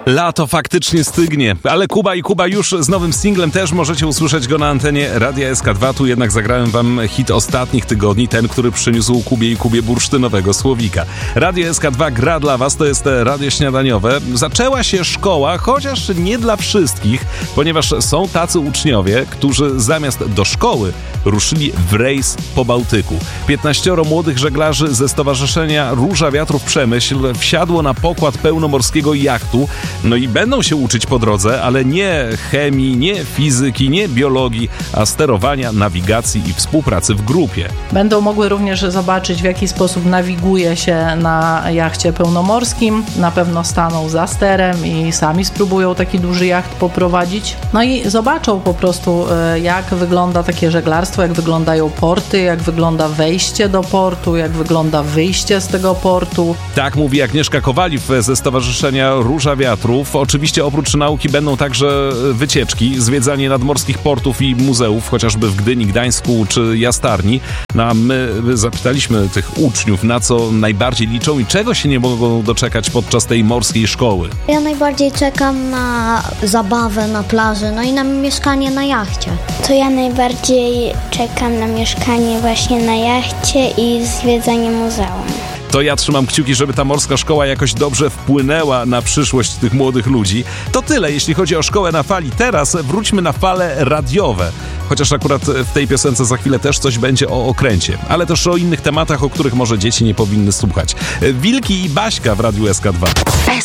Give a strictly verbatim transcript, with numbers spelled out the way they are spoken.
Lato faktycznie stygnie, ale Kuba i Kuba już z nowym singlem, też możecie usłyszeć go na antenie Radia S K dwa. Tu jednak zagrałem wam hit ostatnich tygodni, ten, który przyniósł Kubie i Kubie bursztynowego słowika. Radio S K dwa gra dla was, to jest radio śniadaniowe. Zaczęła się szkoła, chociaż nie dla wszystkich, ponieważ są tacy uczniowie, którzy zamiast do szkoły ruszyli w rejs po Bałtyku. piętnaścioro młodych żeglarzy ze Stowarzyszenia Róża Wiatrów Przemyśl wsiadło na pokład pełnomorskiego jachtu. No i będą się uczyć po drodze, ale nie chemii, nie fizyki, nie biologii, a sterowania, nawigacji i współpracy w grupie. Będą mogły również zobaczyć, w jaki sposób nawiguje się na jachcie pełnomorskim. Na pewno staną za sterem i sami spróbują taki duży jacht poprowadzić. No i zobaczą po prostu, jak wygląda takie żeglarstwo, jak wyglądają porty, jak wygląda wejście do portu, jak wygląda wyjście z tego portu. Tak mówi Agnieszka Kowaliw ze Stowarzyszenia Róża Wiatrów. Oczywiście oprócz nauki będą także wycieczki, zwiedzanie nadmorskich portów i muzeów, chociażby w Gdyni, Gdańsku czy Jastarni. No a my zapytaliśmy tych uczniów, na co najbardziej liczą i czego się nie mogą doczekać podczas tej morskiej szkoły. Ja najbardziej czekam na zabawę na plaży, no i na mieszkanie na jachcie. To ja najbardziej czekam na mieszkanie właśnie na jachcie i zwiedzanie muzeum. To ja trzymam kciuki, żeby ta morska szkoła jakoś dobrze wpłynęła na przyszłość tych młodych ludzi. To tyle, jeśli chodzi o szkołę na fali. Teraz wróćmy na fale radiowe. Chociaż akurat w tej piosence za chwilę też coś będzie o okręcie. Ale też o innych tematach, o których może dzieci nie powinny słuchać. Wilki i Baśka w Radiu S K dwa.